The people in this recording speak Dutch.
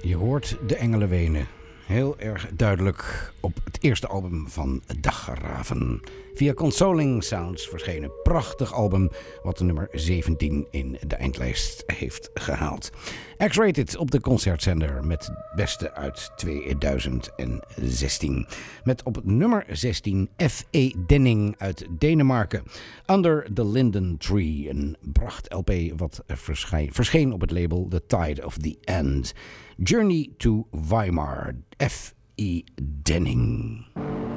Je hoort de engelen wenen. Heel erg duidelijk op het eerste album van Dagraven. Via Consoling Sounds verscheen een prachtig album wat de nummer 17 in de eindlijst heeft gehaald. X-Rated op de concertzender met het beste uit 2016. Met op nummer 16 F.E. Denning uit Denemarken. Under the Linden Tree, een pracht LP wat verscheen op het label The Tide of the End. Journey to Weimar, F.E. Denning.